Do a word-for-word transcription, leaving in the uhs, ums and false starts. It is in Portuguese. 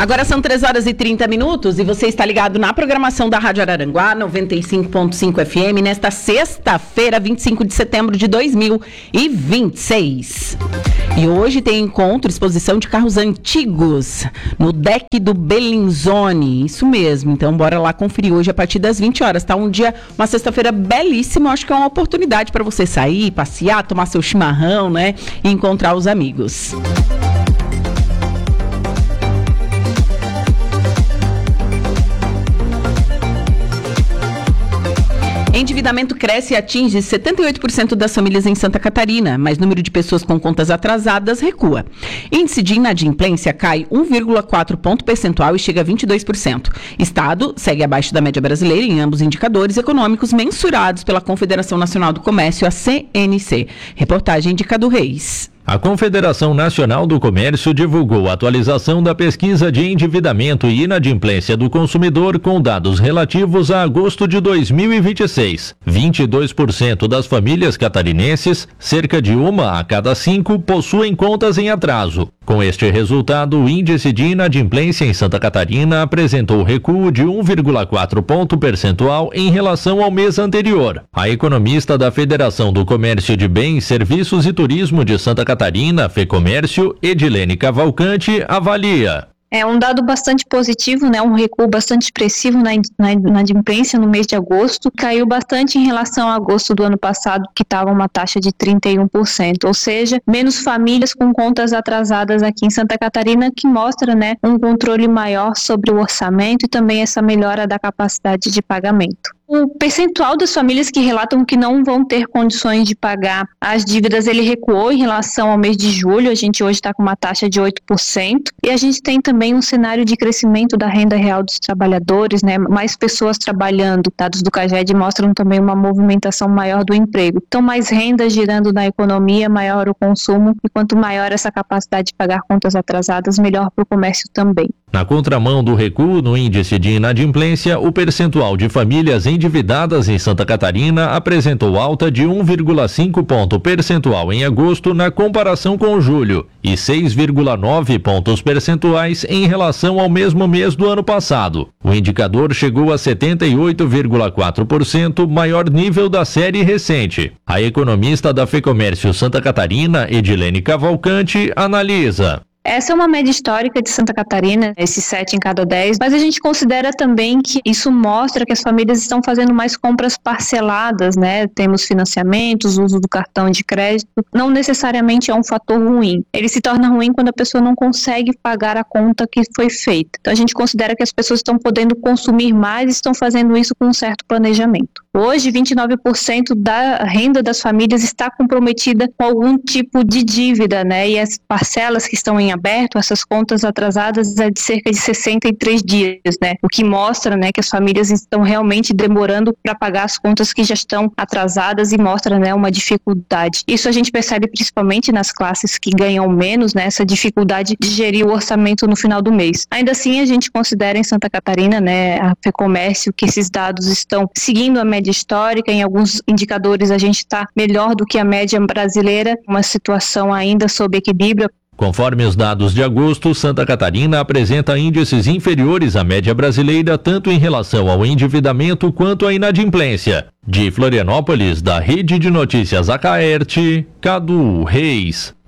Agora são três horas e trinta minutos e você está ligado na programação da Rádio Araranguá, noventa e cinco ponto cinco F M, nesta sexta-feira, vinte e cinco de setembro de dois mil e vinte e seis. E hoje tem encontro, exposição de carros antigos no deck do Bellinzone. Isso mesmo, então bora lá conferir hoje a partir das vinte horas, tá? Um dia, uma sexta-feira belíssima, acho que é uma oportunidade para você sair, passear, tomar seu chimarrão, né? E encontrar os amigos. Endividamento cresce e atinge setenta e oito por cento das famílias em Santa Catarina, mas número de pessoas com contas atrasadas recua. Índice de inadimplência cai um vírgula quatro ponto percentual e chega a vinte e dois por cento. Estado segue abaixo da média brasileira em ambos indicadores econômicos mensurados pela Confederação Nacional do Comércio, a C N C. Reportagem de Cadu Reis. A Confederação Nacional do Comércio divulgou a atualização da pesquisa de endividamento e inadimplência do consumidor com dados relativos a agosto de dois mil e vinte e seis. vinte e dois por cento das famílias catarinenses, cerca de uma a cada cinco, possuem contas em atraso. Com este resultado, o índice de inadimplência em Santa Catarina apresentou recuo de um vírgula quatro ponto percentual em relação ao mês anterior. A economista da Federação do Comércio de Bens, Serviços e Turismo de Santa Catarina, FEComércio, Edilene Cavalcante, avalia. É um dado bastante positivo, né? Um recuo bastante expressivo na, na inadimplência no mês de agosto. Caiu bastante em relação a agosto do ano passado, que estava uma taxa de trinta e um por cento. Ou seja, menos famílias com contas atrasadas aqui em Santa Catarina, que mostra, né, um controle maior sobre o orçamento e também essa melhora da capacidade de pagamento. O percentual das famílias que relatam que não vão ter condições de pagar as dívidas, ele recuou em relação ao mês de julho. A gente hoje está com uma taxa de oito por cento. E a gente tem também um cenário de crescimento da renda real dos trabalhadores, né? Mais pessoas trabalhando. Dados do CAGED mostram também uma movimentação maior do emprego. Então, mais renda girando na economia, maior o consumo. E quanto maior essa capacidade de pagar contas atrasadas, melhor para o comércio também. Na contramão do recuo no índice de inadimplência, o percentual de famílias endividadas em Santa Catarina apresentou alta de um vírgula cinco ponto percentual em agosto na comparação com julho e seis vírgula nove pontos percentuais em relação ao mesmo mês do ano passado. O indicador chegou a setenta e oito vírgula quatro por cento, maior nível da série recente. A economista da FEComércio Santa Catarina, Edilene Cavalcante, analisa. Essa é uma média histórica de Santa Catarina, esses sete em cada dez, mas a gente considera também que isso mostra que as famílias estão fazendo mais compras parceladas, né? Temos financiamentos, uso do cartão de crédito, não necessariamente é um fator ruim. Ele se torna ruim quando a pessoa não consegue pagar a conta que foi feita. Então a gente considera que as pessoas estão podendo consumir mais e estão fazendo isso com um certo planejamento. Hoje, vinte e nove por cento da renda das famílias está comprometida com algum tipo de dívida, né? E as parcelas que estão em aberto, essas contas atrasadas, é de cerca de sessenta e três dias, né? O que mostra, né, que as famílias estão realmente demorando para pagar as contas que já estão atrasadas e mostra, né, uma dificuldade. Isso a gente percebe principalmente nas classes que ganham menos, né, essa dificuldade de gerir o orçamento no final do mês. Ainda assim, a gente considera em Santa Catarina, né, a FEComércio, que esses dados estão seguindo a média histórica. Em alguns indicadores a gente está melhor do que a média brasileira, uma situação ainda sob equilíbrio. Conforme os dados de agosto, Santa Catarina apresenta índices inferiores à média brasileira tanto em relação ao endividamento quanto à inadimplência. De Florianópolis, da Rede de Notícias Acaerte, Cadu Reis.